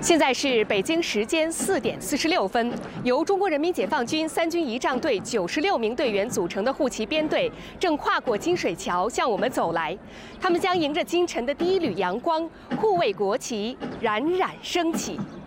现在是北京时间4点46分，由中国人民解放军3军仪仗队96名队员组成的护旗编队正跨过金水桥向我们走来。他们将迎着清晨的第一缕阳光，护卫国旗冉冉升起。